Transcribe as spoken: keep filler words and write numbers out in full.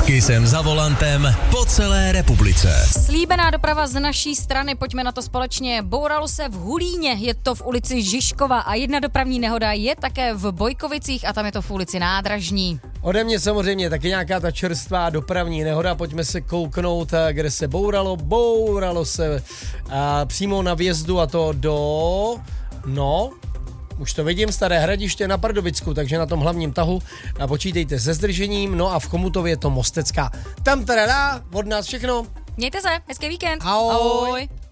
Kysem za volantem po celé republice. Slíbená doprava z naší strany, pojďme na to společně. Bouralo se v Hulíně, je to v ulici Žižkova a jedna dopravní nehoda je také v Bojkovicích a tam je to v ulici Nádražní. Ode mě samozřejmě taky nějaká ta čerstvá dopravní nehoda, pojďme se kouknout, kde se bouralo. Bouralo se a, přímo na vjezdu a to do... No... Už to vidím, Staré Hradiště na Pardubicku, takže na tom hlavním tahu a počítejte se zdržením, no a v Chomutově je to Mostecká. Tam teda dá, od nás všechno. Mějte se, hezký víkend. Ahoj. Ahoj.